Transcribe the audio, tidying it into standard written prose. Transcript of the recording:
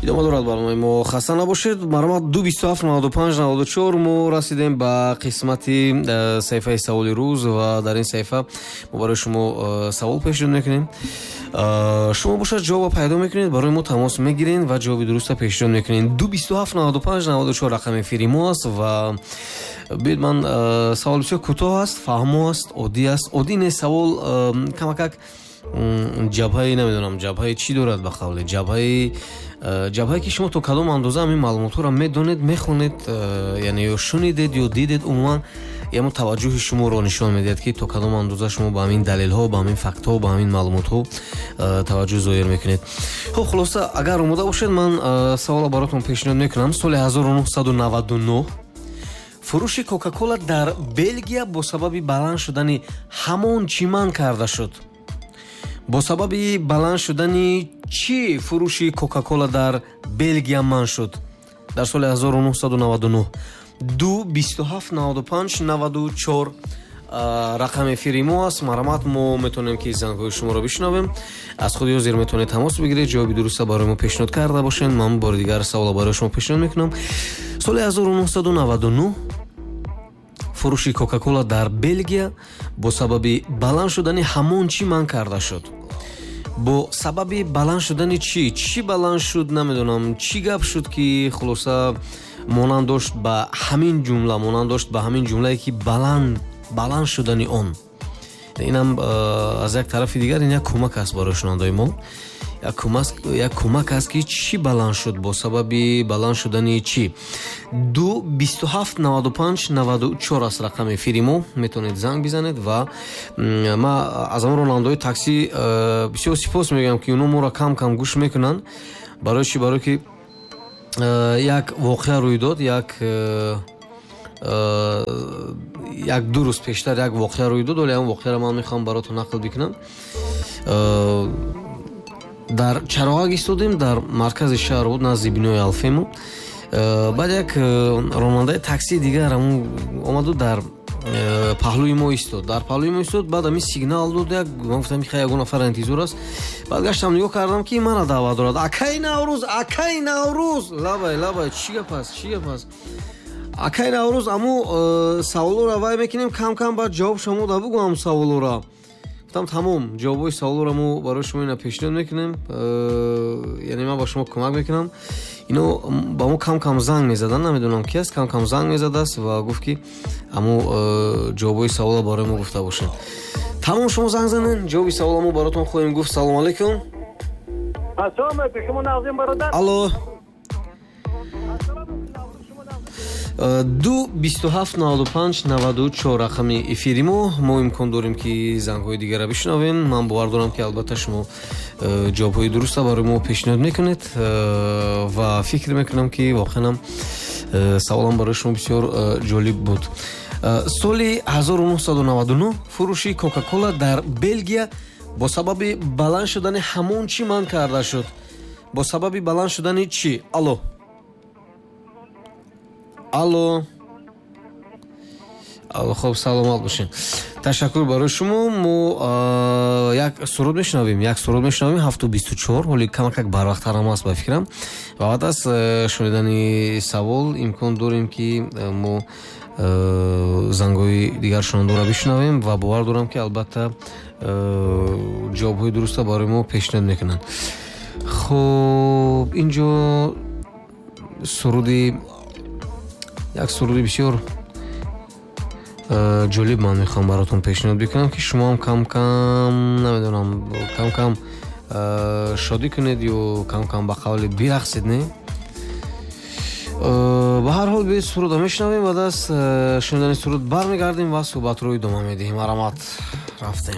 идома дорад барномаи мо. Хаста набошед. Маромад 2279594 мо расидем ба қисмати саҳифаи саволи рӯз ва дар ин саҳифа мо барои шумо савол пешниҳод мекунем. шумо бошад ҷавоб пайдо мекунед, барои мо тамос мегиред ва ҷавоби дуруста пешниҳод мекунед. 2279594 рақами эфири мо аст ва бед ман савол бисёр кӯтоҳ аст, фаҳмо аст, оддӣ аст. Оддӣ не савол камакак ҷабҳаи намедонам ҷабҳаи чӣ дорад ба қавле ҷабҳае ки шумо то кадом андоза ҳамин маълумотҳоро медонед, мехонед, яъне ё шунидед ё дидед, умуман ямо таваҷҷӯҳи шуморо нишон медиҳад ки то кадом андоза шумо ба ҳамин далелҳо, ба ҳамин фактҳо, ба ҳамин маълумотҳо таваҷҷӯҳ зоҳир мекунед. хуб, хулоса агар омода бошед, ман савола баротон пешниҳод мекунам. соли 1999 фурӯши кока-кола дар Белгия бо сабаби баланд шудани ҳамон чиман карда шуд. бо сабаби баланд шудани чӣ фурӯши кока-кола дар Белгия манъ шуд дар соли 1999? 2279594 рақами эфири мо аст. марҳамат, мо метавонем ки зангҳои шуморо бишнавем. аз худи ҳозир метавонед тамос бигиред, ҷавоби дуруста барои мо пешниҳод карда бошед. ман бори дигар савола барои шумо пешниҳод мекунам. соли 1999 фурӯши кока-кола дар Белгия бо сабаби баланд шудани ҳамон чӣ манъ карда шуд. бо сабаби баланд шудани чӣ баланд шуд намедонам, чӣ гап шуд ки хулоса монанд дошт ба ҳамин ҷумла, монанд дошт ба ҳамин ҷумлае ки баланд шудани он. инам аз як тарафи дигар ин як кӯмак аст барои шунавандаи мо. як кӯмак аст ки чӣ баланд шуд, бо сабаби баланд шудани чӣ. 2279594 аст рақами эфири мо. метавонед занг бизанед ва ман аз ҳамон ронандаҳои таксӣ бисёр сипос мегӯям ки онҳо моро кам гӯш мекунанд. барои чӣ? барое ки як воқеа рӯй дод, як ду рӯз пештар як воқеа рӯй дод, вале ҳамон воқеаро ман мехоҳам баротон нақл бикунам. дар Чароғак истодем, дар маркази шаҳр буд, назди бинои Алфемо. баъд як ронандаи такси дигар омаду дар паҳлӯи мо истод. Баъд ҳамин сигнал дод, ман гуфтам ки ягон нафар интизор аст. баъд гаштам нигоҳ кардам ки мана даъват дорад. Акай Наврӯз, лабай чӣ гап аст? Акай Наврӯз, аммо саволоро вай мекунем кам, баъд ҷавоб шумо да бугӯ ам саволоро. гуфтам тамом, ҷавобҳои саволоро мо барои шумо ина пешниҳод мекунем, яъне ман ба шумо кӯмак мекунам. ино ба мо кам занг мезаданд, намедонам ки аст, кам занг мезадааст ва гуфт ки аммо ҷавобҳои саволро барои мо гуфта бошед. тамом, шумо занг занед, ҷавоби саволро мо баротон хоҳем гуфт. салому алайкум. ассалому алайкум, шумо Навзин бародар. алло. 2279594 рақами эфири мо имкон дорем ки зангҳои дигарро бишнавем. ман бовар дорам ки албатта шумо ҷавобҳои дуруста барои мо пешниҳод мекунед ва фикр мекунам ки воқеан саволам барои шумо бисёр ҷолиб буд. соли 1999 фурӯши кока-кола дар Белгия бо сабаби баланд шудани ҳамон чӣ манъ карда шуд. бо сабаби баланд шудани чӣ? алло, хуб, саломат бошед. ташаккур барои шумо. мо як суруд мешунавем 724, ҳоли камакак барвақтарам аст ба фикрам. ва баъд аз шунидани савол имкон дорем ки мо зангҳои дигар шунавандаро бишунавем ва бовар дорам ки албатта ҷавобҳои дуруста барои мо пешниҳод мекунанд. хуб, инҷо як суруди бисёр ҷолиб ман мехоҳам баротон пешниҳод бикунам ки шумо ҳам намедонам кам шодӣ кунед ё кам ба қавле бирақсед, не? ба ҳар ҳол бе суруда мешунавем, баъд аз шунидани суруд бармегардем ва суҳбатро идома медиҳем. марҳамат, рафтем.